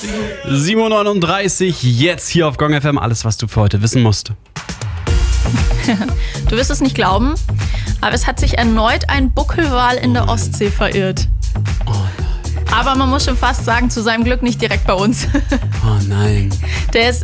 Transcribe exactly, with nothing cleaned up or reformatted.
sieben Uhr neununddreißig, jetzt hier auf Gong F M. Alles, was du für heute wissen musst. Du wirst es nicht glauben, aber es hat sich erneut ein Buckelwal in der Ostsee verirrt. Oh nein. Aber man muss schon fast sagen, zu seinem Glück nicht direkt bei uns. Oh nein. Der ist